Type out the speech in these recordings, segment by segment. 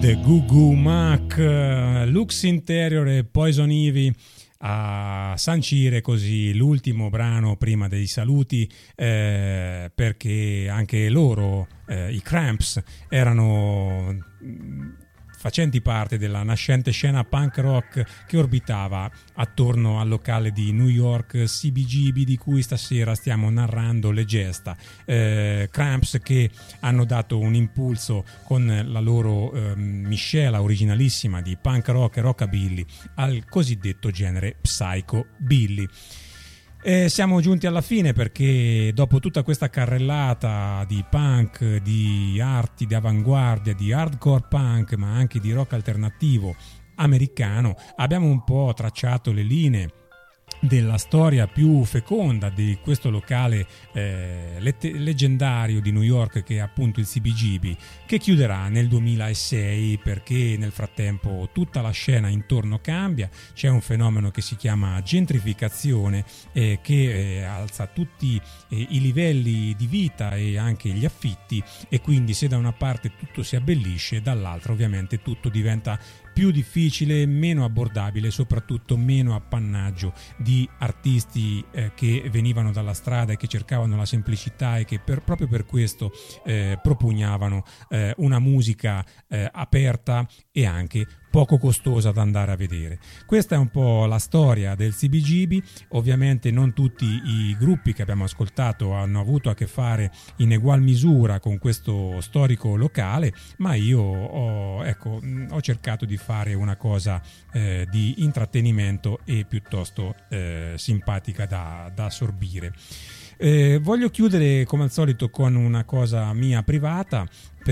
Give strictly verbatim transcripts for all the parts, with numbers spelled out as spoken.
The Goo Goo Mac, Lux Interior e Poison Ivy a sancire così l'ultimo brano prima dei saluti, eh, perché anche loro, eh, i Cramps, erano facenti parte della nascente scena punk rock che orbitava attorno al locale di New York C B G B, di cui stasera stiamo narrando le gesta. Eh, Cramps che hanno dato un impulso con la loro eh, miscela originalissima di punk rock e rockabilly al cosiddetto genere psychobilly. E siamo giunti alla fine, perché dopo tutta questa carrellata di punk, di arti di avanguardia, di hardcore punk, ma anche di rock alternativo americano, abbiamo un po' tracciato le linee della storia più feconda di questo locale eh, let- leggendario di New York, che è appunto il C B G B, che chiuderà nel duemilasei, perché nel frattempo tutta la scena intorno cambia. C'è un fenomeno che si chiama gentrificazione, eh, che eh, alza tutti eh, i livelli di vita e anche gli affitti, e quindi se da una parte tutto si abbellisce, dall'altra ovviamente tutto diventa più difficile, meno abbordabile e soprattutto meno appannaggio di artisti eh, che venivano dalla strada e che cercavano la semplicità e che per, proprio per questo eh, propugnavano eh, una musica eh, aperta e anche poco costosa da andare a vedere. Questa è un po' la storia del C B G B. Ovviamente non tutti i gruppi che abbiamo ascoltato hanno avuto a che fare in egual misura con questo storico locale, ma io ho, ecco, ho cercato di fare una cosa eh, di intrattenimento e piuttosto eh, simpatica da, da assorbire. Eh, voglio chiudere come al solito con una cosa mia privata,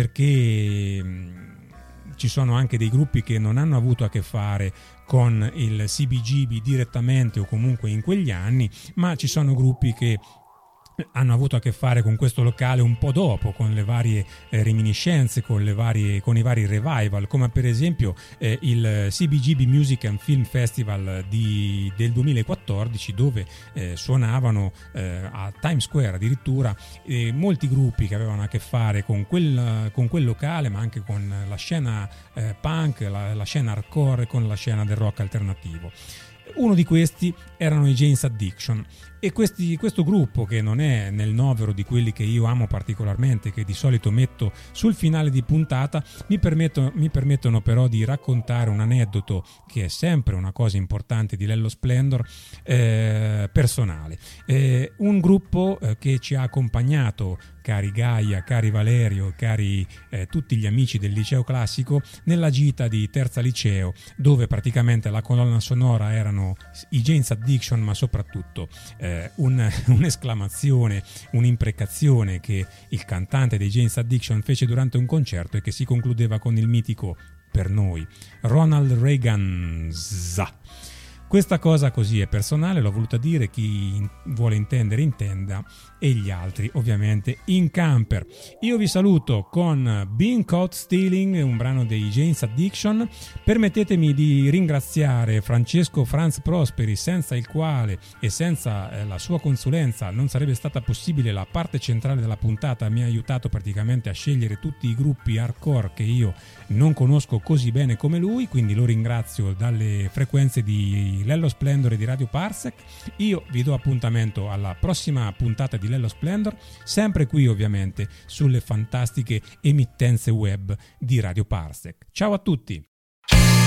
perché mh, ci sono anche dei gruppi che non hanno avuto a che fare con il C B G B direttamente o comunque in quegli anni, ma ci sono gruppi che hanno avuto a che fare con questo locale un po' dopo, con le varie eh, reminiscenze, con le varie con i vari revival, come per esempio eh, il C B G B Music and Film Festival di, del duemilaquattordici, dove eh, suonavano eh, a Times Square addirittura eh, molti gruppi che avevano a che fare con quel, con quel locale, ma anche con la scena eh, punk, la, la scena hardcore, con la scena del rock alternativo. Uno di questi erano i Jane's Addiction, e questi, questo gruppo, che non è nel novero di quelli che io amo particolarmente, che di solito metto sul finale di puntata, mi permettono, mi permettono però di raccontare un aneddoto che è sempre una cosa importante di Lello Splendor, eh, personale. Eh, un gruppo eh, che ci ha accompagnato, cari Gaia, cari Valerio, cari eh, tutti gli amici del liceo classico, nella gita di terza liceo, dove praticamente la colonna sonora erano i Jane's Addiction, ma soprattutto eh, un, un'esclamazione, un'imprecazione che il cantante dei Jane's Addiction fece durante un concerto e che si concludeva con il mitico, per noi, Ronald Reagan. Questa cosa così è personale, l'ho voluta dire, chi vuole intendere intenda, e gli altri ovviamente in camper. Io vi saluto con Been Caught Stealing, un brano dei Jane's Addiction. Permettetemi di ringraziare Francesco Franz Prosperi, senza il quale e senza eh, la sua consulenza non sarebbe stata possibile la parte centrale della puntata. Mi ha aiutato praticamente a scegliere tutti i gruppi hardcore che io non conosco così bene come lui, quindi lo ringrazio dalle frequenze di Lello Splendor e di Radio Parsec. Io vi do appuntamento alla prossima puntata di Lello Splendor, sempre qui ovviamente sulle fantastiche emittenze web di Radio Parsec. Ciao a tutti!